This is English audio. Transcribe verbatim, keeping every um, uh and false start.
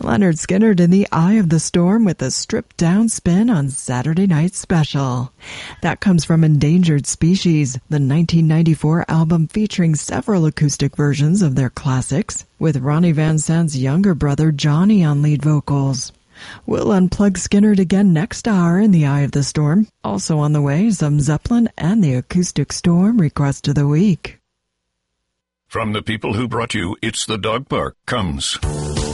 Lynyrd Skynyrd in the Eye of the Storm with a stripped-down spin on Saturday Night Special. That comes from Endangered Species, the nineteen ninety-four album featuring several acoustic versions of their classics, with Ronnie Van Zant's younger brother Johnny on lead vocals. We'll unplug Skynyrd again next hour in the Eye of the Storm. Also on the way, some Zeppelin and the Acoustic Storm request of the week. From the people who brought you It's the Dog Park comes